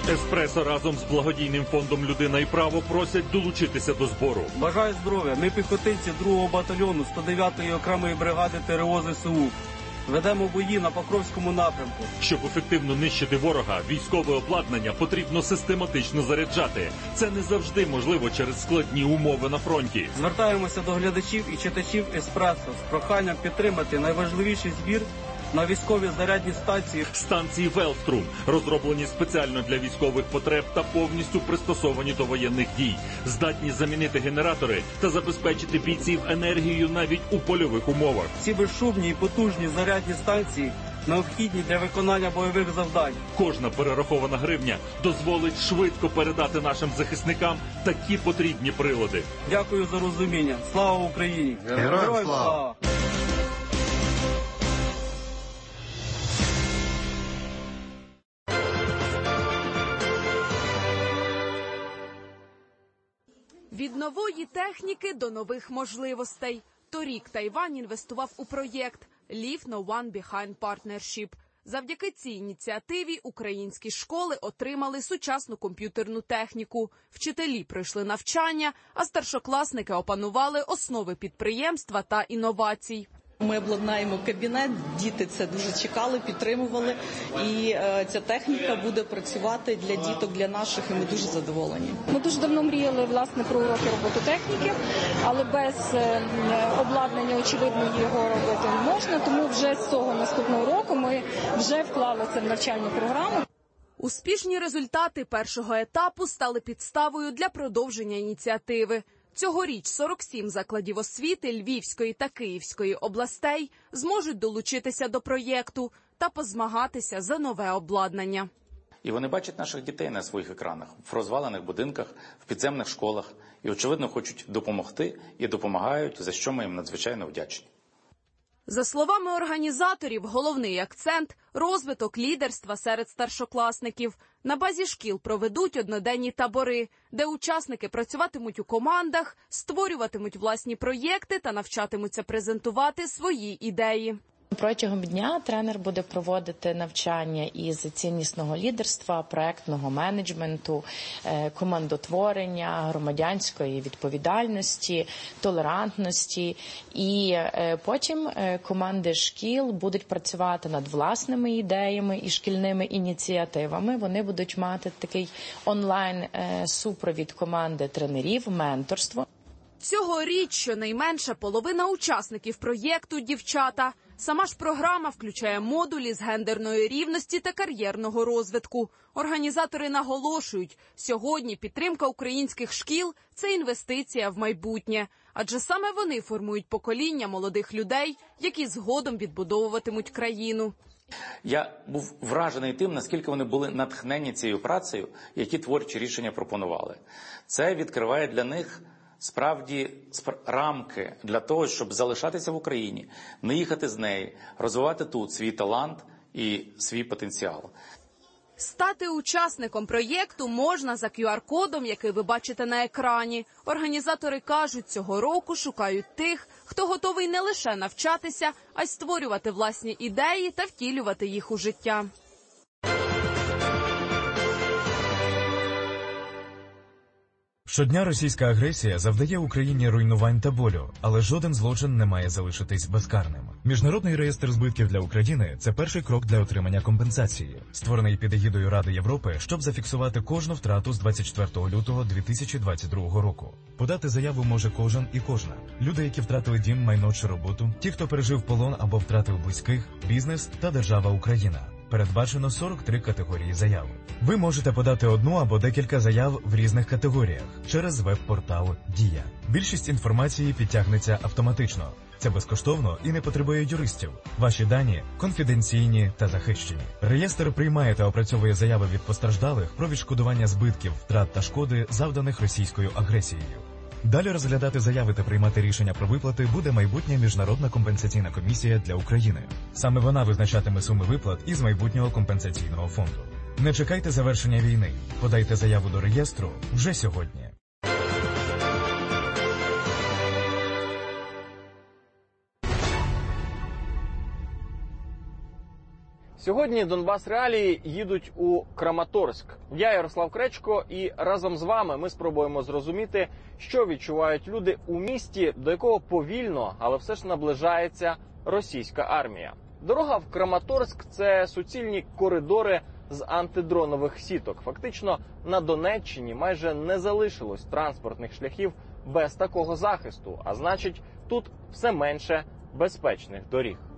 Еспресо разом з благодійним фондом «Людина і право» просять долучитися до збору. Бажаю здоров'я. Ми піхотинці 2-го батальйону 109-ї окремої бригади ТРО ЗСУ. Ведемо бої на Покровському напрямку. Щоб ефективно нищити ворога, військове обладнання потрібно систематично заряджати. Це не завжди можливо через складні умови на фронті. Звертаємося до глядачів і читачів «Еспресо» з проханням підтримати найважливіший збір на військові зарядні станції. Станції «Велструм» розроблені спеціально для військових потреб та повністю пристосовані до воєнних дій. Здатні замінити генератори та забезпечити бійців енергією навіть у польових умовах. Ці безшумні і потужні зарядні станції необхідні для виконання бойових завдань. Кожна перерахована гривня дозволить швидко передати нашим захисникам такі потрібні прилади. Дякую за розуміння. Слава Україні! Героям слава! Від нової техніки до нових можливостей. Торік Тайвань інвестував у проєкт «Leave no one behind partnership». Завдяки цій ініціативі українські школи отримали сучасну комп'ютерну техніку. Вчителі пройшли навчання, а старшокласники опанували основи підприємства та інновацій. Ми обладнаємо кабінет, діти це дуже чекали, підтримували, і ця техніка буде працювати для діток, для наших, і ми дуже задоволені. Ми дуже давно мріяли, власне, про уроки робототехніки, але без обладнання, очевидно, його робити не можна, тому вже з цього наступного року ми вже вклали це в навчальну програму. Успішні результати першого етапу стали підставою для продовження ініціативи. Цьогоріч 47 закладів освіти Львівської та Київської областей зможуть долучитися до проєкту та позмагатися за нове обладнання. І вони бачать наших дітей на своїх екранах, в розвалених будинках, в підземних школах. І, очевидно, хочуть допомогти і допомагають, за що ми їм надзвичайно вдячні. За словами організаторів, головний акцент – розвиток лідерства серед старшокласників. На базі шкіл проведуть одноденні табори, де учасники працюватимуть у командах, створюватимуть власні проєкти та навчатимуться презентувати свої ідеї. Протягом дня тренер буде проводити навчання із ціннісного лідерства, проектного менеджменту, командотворення, громадянської відповідальності, толерантності. І потім команди шкіл будуть працювати над власними ідеями і шкільними ініціативами. Вони будуть мати такий онлайн-супровід команди тренерів, менторство. Цьогоріч щонайменше половина учасників проєкту – дівчата. Сама ж програма включає модулі з гендерної рівності та кар'єрного розвитку. Організатори наголошують, сьогодні підтримка українських шкіл – це інвестиція в майбутнє. Адже саме вони формують покоління молодих людей, які згодом відбудовуватимуть країну. Я був вражений тим, наскільки вони були натхнені цією працею, які творчі рішення пропонували. Це відкриває для них справді рамки для того, щоб залишатися в Україні, не їхати з неї, розвивати тут свій талант і свій потенціал. Стати учасником проєкту можна за QR-кодом, який ви бачите на екрані. Організатори кажуть, цього року шукають тих, хто готовий не лише навчатися, а й створювати власні ідеї та втілювати їх у життя. Щодня російська агресія завдає Україні руйнувань та болю, але жоден злочин не має залишитись безкарним. Міжнародний реєстр збитків для України – це перший крок для отримання компенсації, створений під егідою Ради Європи, щоб зафіксувати кожну втрату з 24 лютого 2022 року. Подати заяву може кожен і кожна. Люди, які втратили дім, майно чи роботу, ті, хто пережив полон або втратив близьких, бізнес та держава Україна. Передбачено 43 категорії заяв. Ви можете подати одну або декілька заяв в різних категоріях через веб-портал «Дія». Більшість інформації підтягнеться автоматично. Це безкоштовно і не потребує юристів. Ваші дані конфіденційні та захищені. Реєстр приймає та опрацьовує заяви від постраждалих про відшкодування збитків, втрат та шкоди, завданих російською агресією. Далі розглядати заяви та приймати рішення про виплати буде майбутня Міжнародна компенсаційна комісія для України. Саме вона визначатиме суми виплат із майбутнього компенсаційного фонду. Не чекайте завершення війни. Подайте заяву до реєстру вже сьогодні. Сьогодні Донбас Реалії їдуть у Краматорськ. Я Ярослав Кречко, і разом з вами ми спробуємо зрозуміти, що відчувають люди у місті, до якого повільно, але все ж наближається російська армія. Дорога в Краматорськ – це суцільні коридори з антидронових сіток. Фактично на Донеччині майже не залишилось транспортних шляхів без такого захисту, а значить тут все менше безпечних доріг.